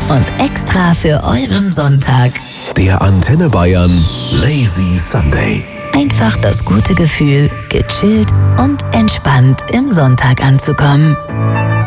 und extra für euren Sonntag. Der Antenne Bayern Lazy Sunday. Einfach das gute Gefühl, gechillt und entspannt im Sonntag anzukommen.